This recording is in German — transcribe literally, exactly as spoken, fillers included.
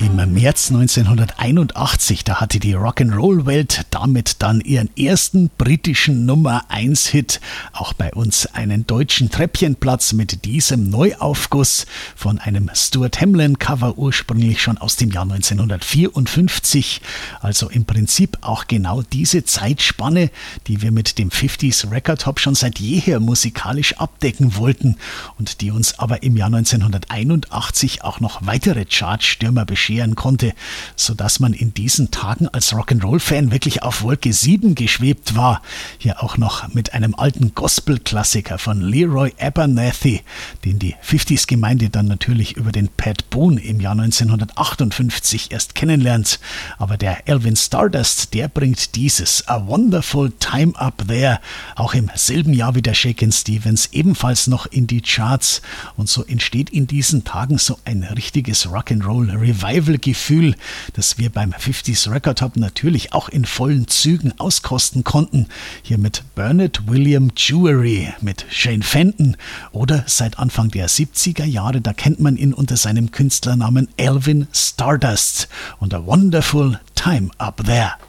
Im März neunzehnhunderteinundachtzig, da hatte die Rock'n'Roll-Welt damit dann ihren ersten britischen Nummer eins Hit. Auch bei uns einen deutschen Treppchenplatz mit diesem Neuaufguss von einem Stuart Hemland-Cover, ursprünglich schon aus dem Jahr neunzehnhundertvierundfünfzig. Also im Prinzip auch genau diese Zeitspanne, die wir mit dem fünfziger Record Hop schon seit jeher musikalisch abdecken wollten und die uns aber im Jahr neunzehnhunderteinundachtzig auch noch weitere Chartstürmer bescheren konnte, sodass man in diesen Tagen als Rock'n'Roll-Fan wirklich auf Wolke sieben geschwebt war. Hier auch noch mit einem alten Gospel-Klassiker von Leroy Abernathy, den die fünfziger-Gemeinde dann natürlich über den Pat Boone im Jahr neunzehnhundertachtundfünfzig erst kennenlernt. Aber der Alvin Stardust, der bringt dieses A Wonderful Time Up There auch im selben Jahr wie der Shakin' Stevens ebenfalls noch in die Charts. Und so entsteht in diesen Tagen so ein richtiges Rock'n'Roll-Revival Gefühl, das wir beim fünfziger Record Hop natürlich auch in vollen Zügen auskosten konnten. Hier mit Bernard William Jewelry, mit Shane Fenton oder seit Anfang der siebziger Jahre, da kennt man ihn unter seinem Künstlernamen Alvin Stardust und A Wonderful Time Up There.